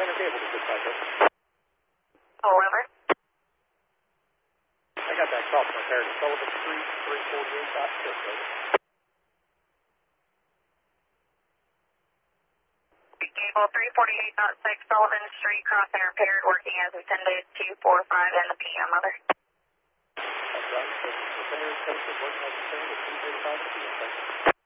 center cable to this side, Oh, over. I got that call from repaired at Sullivan Street, 348.6, over. Cable 348.6 Sullivan Street, crossing repaired, working as intended, 245 in the PM, over. That's right. The repaired posted, working as intended, 245 in the PM,